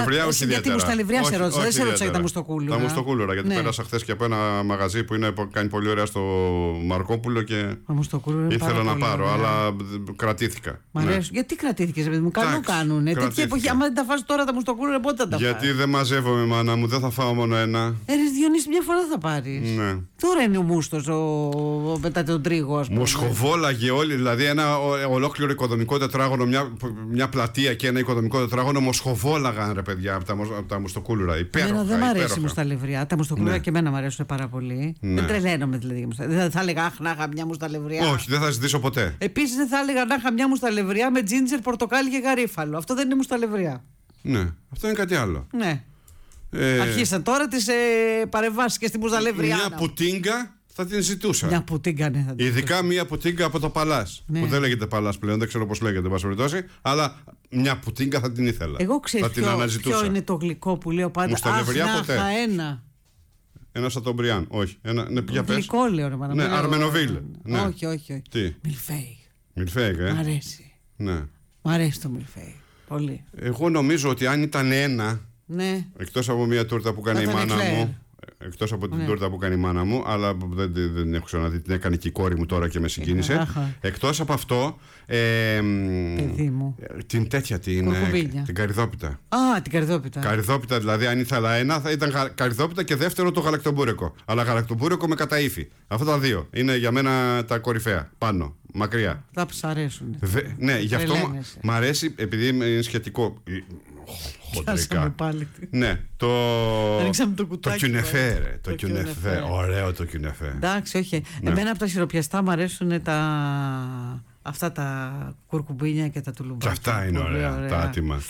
νευριά, όχι ιδιαίτερα. Για τη μουσταλιβριά σε ρώτησα. Δεν σε ρώτησα για τα μουστοκούλουρα. Τα μουστοκούλουρα, γιατί πέρασα χθες και από ένα μαγαζί που κάνει πολύ ωραία στο Μαρκόπουλο και ήθελα να πάρω, αλλά κρατήθηκα. Μ' αρέσουν. Γιατί κρατήθηκες, παιδί μου, καλό κάνουν. Τέτοια εποχή, άμα δεν τα φας τώρα τα μουστοκούλουρα, πότε θα τα φας? Γιατί δεν μαζεύομαι, μάνα μου, δεν θα φάω μόνο ένα. Διονύση, μια φορά θα πάρεις. Ναι. Τώρα είναι ο μούστος μετά τον τρίγο, ας πούμε. Μοσχοβόλαγε όλοι, δηλαδή ένα ολόκληρο οικοδομικό τετράγωνο, μια πλατεία και ένα οικοδομικό τετράγωνο μοσχοβόλαγαν, ρε παιδιά, από τα μουστοκούλουρα. Υπέροχα. Δεν μ' αρέσει η μουσταλευριά. Τα μουστοκούλουρα και εμένα μου αρέσουν πάρα πολύ. Δεν τρελαίνομαι δηλαδή. Δεν θα έλεγα αχ, να είχα μια μουσταλευριά. Όχι, δεν θα ζητήσω ποτέ. Επίσης δεν θα έλεγα να είχα μια μουσταλευριά με τζίντζερ, πορτοκάλι και γαρίφαλο. Αυτό δεν είναι μουσταλευριά. Ναι, αυτό είναι κάτι άλλο. Ναι. Αρχίσαν τώρα τις παρεμβάσεις και στη μουσταλευριά. Μια πουτίνγκα θα την ζητούσα. Μια πουτίνγκα, ναι. Ειδικά μια πουτίνγκα από το Παλάς. Ναι. Που δεν λέγεται Παλάς πλέον, δεν ξέρω πώς λέγεται, εν πάση περιπτώσει. Αλλά μια πουτίνγκα θα την ήθελα. Εγώ ξέρω ποιο είναι το γλυκό που λέω πάντα. Μουσταλευριά ποτέ. Ένα. Ένα Σατομπριάν, όχι. Ναι, πια πες. Γλυκό λέω, ρε μάνα. Ναι, Αρμενοβίλ. Ναι. Όχι. Τι? Μιλφέιγ, Μ' αρέσει. Ναι. Μ' αρέσει το μιλφέιγ. Πολύ. Εγώ νομίζω ότι αν ήταν ένα. Ναι. Εκτός από μια τούρτα που κάνει η μάνα μου. Εκτός από την τούρτα που κάνει η μάνα μου, αλλά δεν έχω ξαναδεί, την έκανε και η κόρη μου τώρα και με συγκίνησε. Εκτός από αυτό. Παιδί μου. Την τέτοια, την καρυδόπιτα. Α, την καρυδόπιτα. Καρυδόπιτα, δηλαδή, αν ήθελα ένα, θα ήταν καρυδόπιτα και δεύτερο το γαλακτομπούρεκο. Αλλά γαλακτομπούρεκο με καταήφι. Αυτά τα δύο είναι για μένα τα κορυφαία. Πάνω, μακριά. Θα ψ' αρέσουν. Ναι, γι' αυτό μ' αρέσει, επειδή είναι σχετικό. Χοντρικά. Ναι, το κιουνεφέ. Το κιουνεφέ. Ωραίο το κιουνεφέ. Εντάξει, όχι. Εμένα από τα σιροπιαστά μου αρέσουν αυτά τα κουρκουμπίνια και τα τουλουμπάκια. Και αυτά είναι ωραία, τα άτιμα.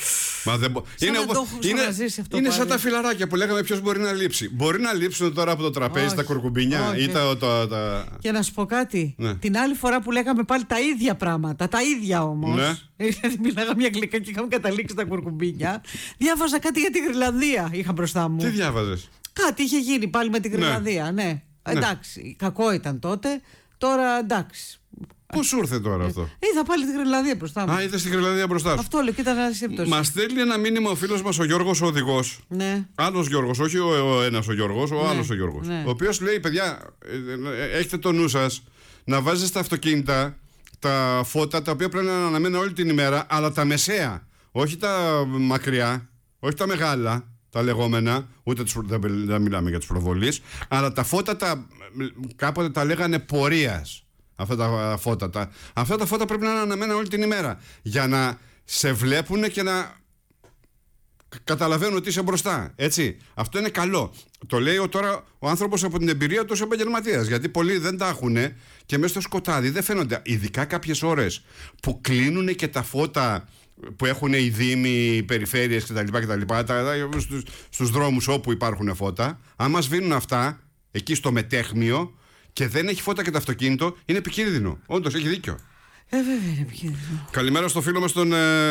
Είναι σαν τα φιλαράκια που λέγαμε ποιος μπορεί να λείψει. Μπορεί να λείψουν τώρα από το τραπέζι τα κουρκουμπίνια ή τα. Και να σου πω κάτι. Την άλλη φορά που λέγαμε πάλι τα ίδια πράγματα, τα ίδια όμως. Μιλάγαμε αγγλικά και είχαμε καταλήξει τα κουρκουμπίνια. Διάβαζα κάτι για τη Γρυλανδία, είχα μπροστά μου. Τι διάβαζες? Κάτι είχε γίνει πάλι με τη Γρυλανδία, ναι. Εντάξει, κακό ήταν τότε. Τώρα εντάξει. Πώς σου ήρθε τώρα αυτό? Είδα πάλι τη Γρυλανδία μπροστά μου. Α, είδες τη Γρυλανδία μπροστά σου. Αυτό λέω, κοίτα να σύμπτωση. Μας στέλνει ένα μήνυμα ο φίλος μας ο Γιώργος ο οδηγός. Ναι. Άλλος Γιώργος, όχι ο ένας ο Γιώργος, ο άλλος ο Γιώργος. Ναι. Ο οποίος λέει, παιδιά, έχετε το νου σας να βάζετε στα αυτοκίνητα τα φώτα τα οποία πρέπει να αναμένουν όλη την ημέρα, αλλά τα μεσαία. Όχι τα μακριά, όχι τα μεγάλα, τα λεγόμενα, ούτε δεν μιλάμε για τους προβολείς, αλλά τα φώτα κάποτε τα λέγανε πορείας. Αυτά τα φώτα πρέπει να αναμένουν όλη την ημέρα για να σε βλέπουν και να καταλαβαίνουν ότι είσαι μπροστά. Έτσι. Αυτό είναι καλό. Το λέει τώρα ο άνθρωπος από την εμπειρία του ως επαγγελματίας. Γιατί πολλοί δεν τα έχουν και μέσα στο σκοτάδι δεν φαίνονται. Ειδικά κάποιες ώρες που κλείνουν και τα φώτα που έχουν οι δήμοι, οι περιφέρειες κτλ. Στους δρόμους όπου υπάρχουν φώτα. Άμα σβήνουν αυτά εκεί στο μετέχμιο και δεν έχει φώτα και το αυτοκίνητο, είναι επικίνδυνο. Όντως, έχει δίκιο. Βέβαια είναι επικίνδυνο. Καλημέρα στο φίλο μας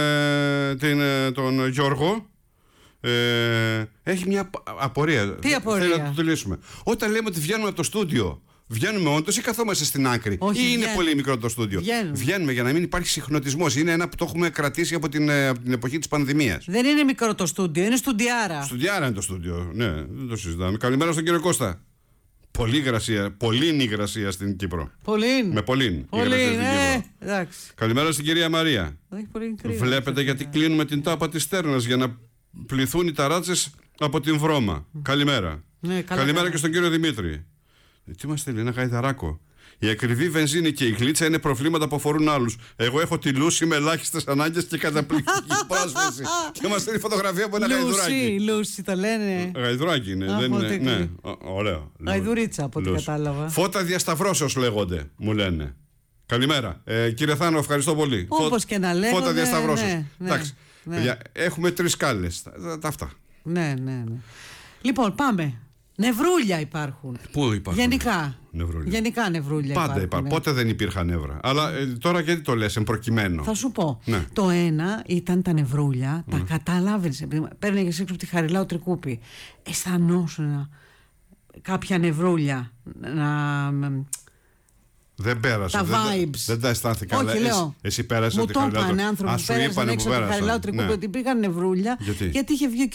τον Γιώργο. Έχει μια απορία. Τι απορία? Θέλω να το λύσουμε. Όταν λέμε ότι βγαίνουμε από το στούντιο, βγαίνουμε όντως ή καθόμαστε στην άκρη? Όχι, ή είναι πολύ μικρό το στούντιο? Βγαίνουμε για να μην υπάρχει συγχρονισμός. Είναι ένα που το έχουμε κρατήσει από την εποχή της πανδημίας. Δεν είναι μικρό το στούντιο, είναι στουντιάρα. Στουντιάρα είναι το στούντιο. Ναι, δεν το συζητάμε. Καλημέρα στον κύριο Κώστα. Πολύ υγρασία στην Κύπρο. Με πολύ. Εντάξει. Καλημέρα στην κυρία Μαρία. Βλέπετε γιατί κλείνουμε την τάπα της στέρνας για να πληθούν οι ταράτσες από την βρώμα. Καλημέρα. Καλημέρα και στον κύριο Δημήτρη. Τι μας θέλει, ένα γαϊδαράκο. Η ακριβή βενζίνη και η γλίτσα είναι προβλήματα που αφορούν άλλους. Εγώ έχω τη Λούση με ελάχιστες ανάγκες και καταπληκτική πρόσφαση. Και μας στέλνει φωτογραφία από ένα γαϊδουράκι. Λούση το λένε. Γαϊδουράκι είναι. Ναι, ωραίο. Γαϊδουρίτσα από ό,τι κατάλαβα. Φώτα διασταυρώσεως λέγονται, μου λένε. Καλημέρα. Κύριε Θάνο, ευχαριστώ πολύ. Όπως και να λέγονται. Φώτα διασταυρώσεως. Εντάξει. Έχουμε 3 σκάλες. Αυτά. Ναι. Λοιπόν, πάμε. Νευρούλια υπάρχουν. Πού υπάρχουν? Γενικά νευρούλια πάντα υπάρχουν. Πότε δεν υπήρχαν νεύρα. Αλλά τώρα γιατί το λες, προκειμένου? Θα σου πω. Ναι. Το ένα ήταν τα νευρούλια, τα καταλάβαινες. Παίρνεγες έξω από τη Χαριλάου Τρικούπη. Αισθανόσουν κάποια νευρούλια Δεν πέρασε. Τα vibes. Δεν τα αισθάνθηκα. Όχι, λέω. Εσύ πέρασε. Μου το είπαν άνθρωποι που πέρασαν έξω από τη Χαριλάου Τρικούπη ότι υπήρχαν νευρούλια. Γιατί είχε βγει